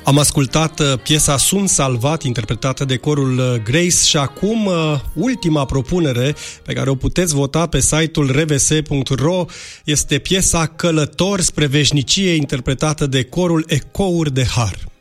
Am ascultat piesa Sunt salvat, interpretată de corul Grace, și acum ultima propunere pe care o puteți vota pe site-ul rvs.ro este piesa Călător spre veșnicie, interpretată de corul Ecouri de Har.